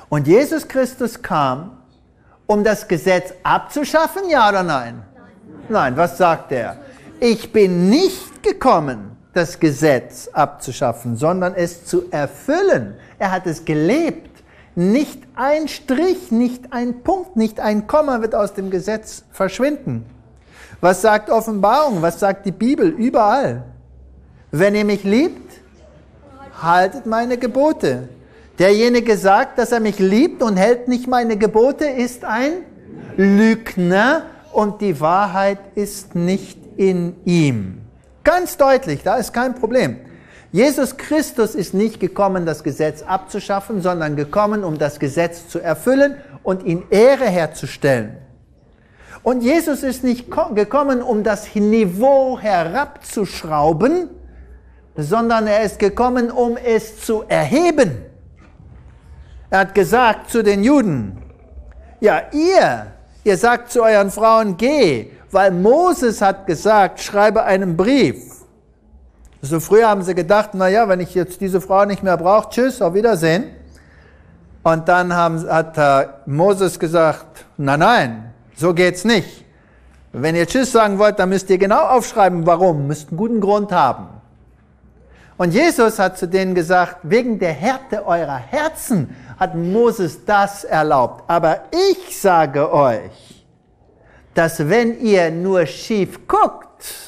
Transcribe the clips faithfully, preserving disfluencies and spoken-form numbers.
Und Jesus Christus kam, um das Gesetz abzuschaffen, ja oder nein? Nein, was sagt er? Ich bin nicht gekommen, das Gesetz abzuschaffen, sondern es zu erfüllen. Er hat es gelebt. Nicht ein Strich, nicht ein Punkt, nicht ein Komma wird aus dem Gesetz verschwinden. Was sagt Offenbarung? Was sagt die Bibel? Überall. Wenn ihr mich liebt, haltet meine Gebote. Derjenige sagt, dass er mich liebt und hält nicht meine Gebote, ist ein Lügner und die Wahrheit ist nicht in ihm. Ganz deutlich, da ist kein Problem. Jesus Christus ist nicht gekommen, das Gesetz abzuschaffen, sondern gekommen, um das Gesetz zu erfüllen und in Ehre herzustellen. Und Jesus ist nicht gekommen, um das Niveau herabzuschrauben, sondern er ist gekommen, um es zu erheben. Er hat gesagt zu den Juden, ja, ihr, ihr sagt zu euren Frauen, geh, weil Moses hat gesagt, schreibe einen Brief. So früher haben sie gedacht, na ja, wenn ich jetzt diese Frau nicht mehr brauche, tschüss, auf Wiedersehen. Und dann haben, hat äh, Moses gesagt, nein, nein, so geht's nicht. Wenn ihr tschüss sagen wollt, dann müsst ihr genau aufschreiben, warum, müsst einen guten Grund haben. Und Jesus hat zu denen gesagt, wegen der Härte eurer Herzen hat Moses das erlaubt. Aber ich sage euch, dass wenn ihr nur schief guckt,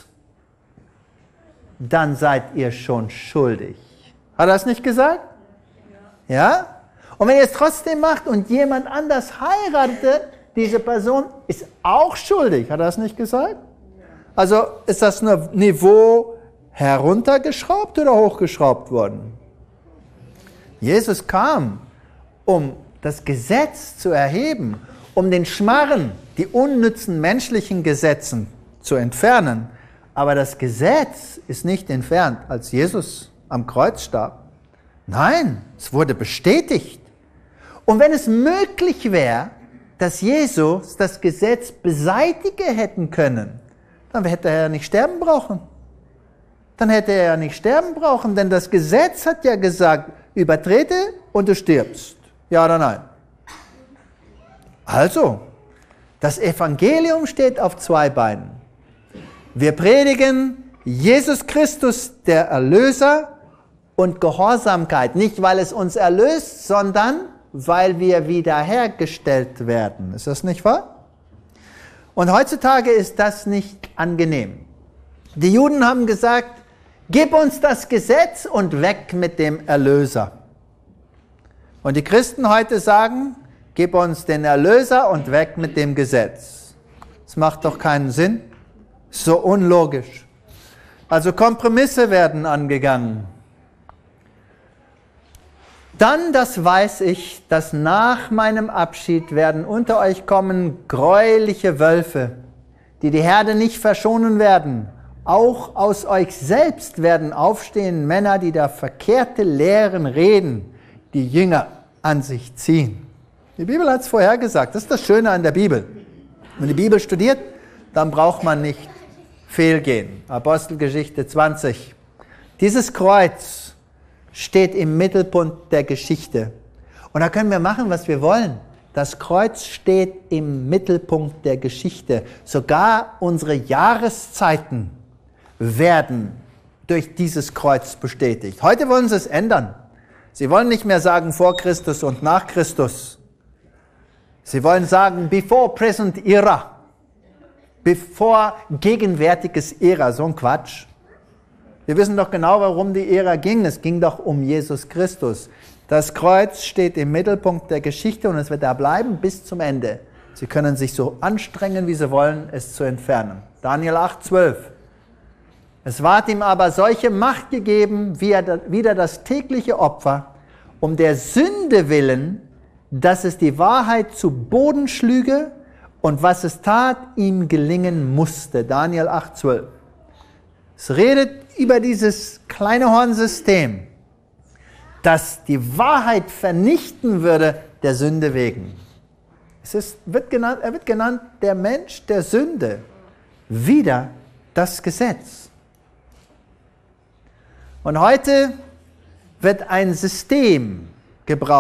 dann seid ihr schon schuldig. Hat er das nicht gesagt? Ja. Ja? Und wenn ihr es trotzdem macht und jemand anders heiratet, diese Person ist auch schuldig. Hat er das nicht gesagt? Also ist das Niveau heruntergeschraubt oder hochgeschraubt worden? Jesus kam, um das Gesetz zu erheben, um den Schmarren, die unnützen menschlichen Gesetzen zu entfernen. Aber das Gesetz ist nicht entfernt, als Jesus am Kreuz starb. Nein, es wurde bestätigt. Und wenn es möglich wäre, dass Jesus das Gesetz beseitigen hätten können, dann hätte er ja nicht sterben brauchen. Dann hätte er ja nicht sterben brauchen, denn das Gesetz hat ja gesagt, übertrete und du stirbst. Ja oder nein? Also, das Evangelium steht auf zwei Beinen. Wir predigen Jesus Christus, der Erlöser, und Gehorsamkeit. Nicht, weil es uns erlöst, sondern weil wir wiederhergestellt werden. Ist das nicht wahr? Und heutzutage ist das nicht angenehm. Die Juden haben gesagt, gib uns das Gesetz und weg mit dem Erlöser. Und die Christen heute sagen, gib uns den Erlöser und weg mit dem Gesetz. Das macht doch keinen Sinn. So unlogisch. Also Kompromisse werden angegangen. Dann, das weiß ich, dass nach meinem Abschied werden unter euch kommen gräuliche Wölfe, die die Herde nicht verschonen werden. Auch aus euch selbst werden aufstehen Männer, die da verkehrte Lehren reden, die Jünger an sich ziehen. Die Bibel hat es vorhergesagt. Das ist das Schöne an der Bibel. Wenn die Bibel studiert, dann braucht man nicht fehlgehen. Apostelgeschichte zwanzig. Dieses Kreuz steht im Mittelpunkt der Geschichte. Und da können wir machen, was wir wollen. Das Kreuz steht im Mittelpunkt der Geschichte. Sogar unsere Jahreszeiten werden durch dieses Kreuz bestätigt. Heute wollen sie es ändern. Sie wollen nicht mehr sagen vor Christus und nach Christus. Sie wollen sagen before present era. Bevor gegenwärtiges Ära, so ein Quatsch. Wir wissen doch genau, warum die Ära ging. Es ging doch um Jesus Christus. Das Kreuz steht im Mittelpunkt der Geschichte und es wird da bleiben bis zum Ende. Sie können sich so anstrengen, wie sie wollen, es zu entfernen. Daniel acht, zwölf. Es ward ihm aber solche Macht gegeben, wie er wieder das tägliche Opfer, um der Sünde willen, dass es die Wahrheit zu Boden schlüge, und was es tat, ihm gelingen musste. Daniel acht, zwölf. Es redet über dieses kleine Hornsystem, das die Wahrheit vernichten würde, der Sünde wegen. Es ist, wird genannt, er wird genannt, der Mensch der Sünde. Wieder das Gesetz. Und heute wird ein System gebraucht.